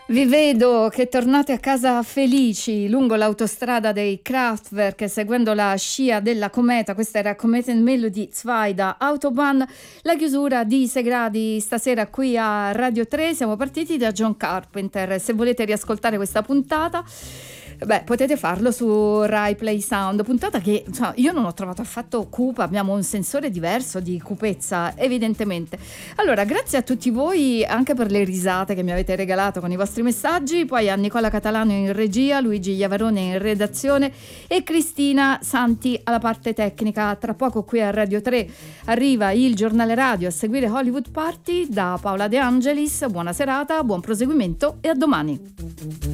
Vi vedo che tornate a casa felici lungo l'autostrada dei Kraftwerk, seguendo la scia della cometa. Questa era Cometen Melody 2 da Autobahn. La chiusura di 6 gradi stasera qui a Radio 3. Siamo partiti da John Carpenter. Se volete riascoltare questa puntata, potete farlo su Rai Play Sound, puntata che io non ho trovato affatto cupa, abbiamo un sensore diverso di cupezza, evidentemente. Allora, grazie a tutti voi anche per le risate che mi avete regalato con i vostri messaggi, poi a Nicola Catalano in regia, Luigi Iavarone in redazione e Cristina Santi alla parte tecnica. Tra poco qui a Radio 3 arriva il giornale radio, a seguire Hollywood Party da Paola De Angelis. Buona serata, buon proseguimento e a domani.